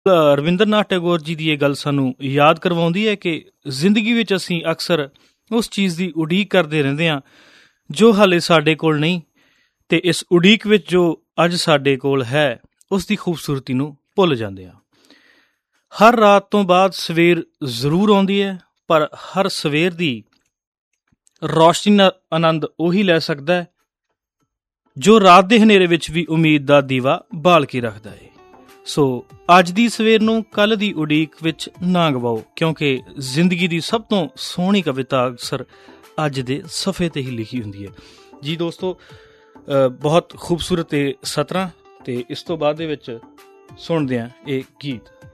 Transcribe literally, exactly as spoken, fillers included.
ਰਵਿੰਦਰ ਨਾਥ ਟੈਗੋਰ ਜੀ ਦੀ ਇਹ ਗੱਲ ਸਾਨੂੰ ਯਾਦ ਕਰਵਾਉਂਦੀ ਹੈ ਕਿ ਜ਼ਿੰਦਗੀ ਵਿੱਚ ਅਸੀਂ ਅਕਸਰ ਉਸ ਚੀਜ਼ ਦੀ ਉਡੀਕ ਕਰਦੇ ਰਹਿੰਦੇ ਹਾਂ ਜੋ ਹਾਲੇ ਸਾਡੇ ਕੋਲ ਨਹੀਂ, ਅਤੇ ਇਸ ਉਡੀਕ ਵਿੱਚ ਜੋ ਅੱਜ ਸਾਡੇ ਕੋਲ ਹੈ ਉਸ ਦੀ ਖੂਬਸੂਰਤੀ ਨੂੰ ਭੁੱਲ ਜਾਂਦੇ ਹਾਂ। ਹਰ ਰਾਤ ਤੋਂ ਬਾਅਦ ਸਵੇਰ ਜ਼ਰੂਰ ਆਉਂਦੀ ਹੈ, ਪਰ ਹਰ ਸਵੇਰ ਦੀ ਰੌਸ਼ਨੀ ਦਾ ਆਨੰਦ ਉਹੀ ਲੈ ਸਕਦਾ ਹੈ ਜੋ ਰਾਤ ਦੇ ਹਨੇਰੇ ਵਿੱਚ ਵੀ ਉਮੀਦ ਦਾ ਦੀਵਾ ਬਾਲ ਕੇ ਰੱਖਦਾ ਹੈ। ਸੋ ਅੱਜ ਦੀ ਸਵੇਰ ਨੂੰ ਕੱਲ੍ਹ ਦੀ ਉਡੀਕ ਵਿੱਚ ਨਾ ਗਵਾਓ, ਕਿਉਂਕਿ ਜ਼ਿੰਦਗੀ ਦੀ ਸਭ ਤੋਂ ਸੋਹਣੀ ਕਵਿਤਾ ਅਕਸਰ ਅੱਜ ਦੇ ਸਫ਼ੇ 'ਤੇ ਹੀ ਲਿਖੀ ਹੁੰਦੀ ਹੈ। ਜੀ ਦੋਸਤੋ, ਬਹੁਤ ਖੂਬਸੂਰਤ ਇਹ ਸਤਰਾਂ, ਅਤੇ ਇਸ ਤੋਂ ਬਾਅਦ ਦੇ ਵਿੱਚ ਸੁਣਦੇ ਹਾਂ ਇਹ ਗੀਤ।